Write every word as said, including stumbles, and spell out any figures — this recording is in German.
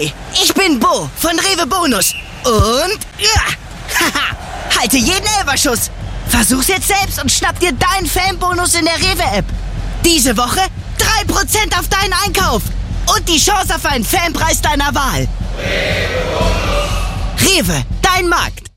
Hi, ich bin Bo von Rewe Bonus. Und ja, haha, halte jeden Elferschuss. Versuch's jetzt selbst und schnapp dir deinen Fanbonus in der Rewe-App. Diese Woche drei Prozent auf deinen Einkauf. Und die Chance auf einen Fanpreis deiner Wahl. Rewe, dein Markt.